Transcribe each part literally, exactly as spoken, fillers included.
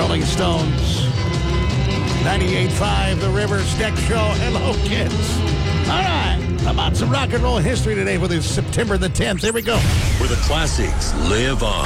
Rolling Stones. ninety-eight point five, The Rivers Deck Show. Hello, kids. All right. About some rock and roll history today for this September the tenth. Here we go. Where the classics live on.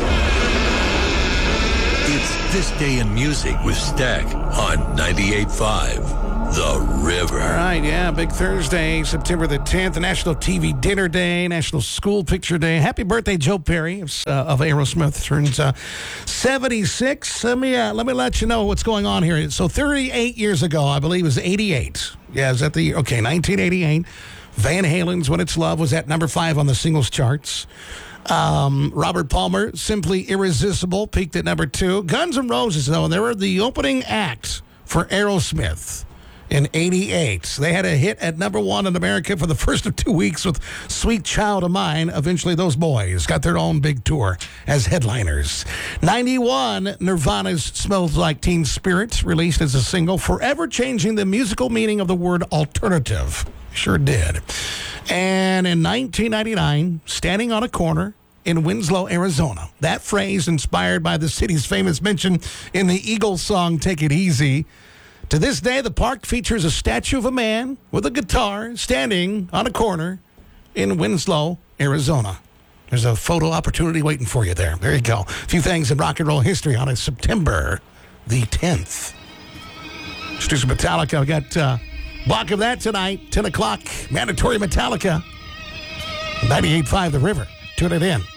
It's This Day in Music with Stack on ninety-eight point five. The River. All right, yeah, big Thursday, September the tenth, National T V Dinner Day, National School Picture Day. Happy birthday, Joe Perry of, uh, of Aerosmith, turns uh, seventy-six. Let me, uh, let me let you know what's going on here. So thirty-eight years ago, I believe it was eighty-eight. Yeah, is that the year? Okay, nineteen eighty-eight. Van Halen's When It's Love was at number five on the singles charts. Um, Robert Palmer, Simply Irresistible, peaked at number two. Guns N' Roses, though, they were the opening act for Aerosmith. In eighty-eight, they had a hit at number one in America for the first of two weeks with Sweet Child of Mine. Eventually, those boys got their own big tour as headliners. ninety-one, Nirvana's Smells Like Teen Spirit, released as a single, forever changing the musical meaning of the word alternative. Sure did. And in nineteen ninety-nine, Standing on a Corner in Winslow, Arizona. That phrase inspired by the city's famous mention in the Eagles song, Take It Easy. To this day, the park features a statue of a man with a guitar standing on a corner in Winslow, Arizona. There's a photo opportunity waiting for you there. There you go. A few things in rock and roll history on a September the tenth. Let's do some Metallica. We got a uh, block of that tonight, ten o'clock. Mandatory Metallica. ninety-eight point five The River. Tune it in.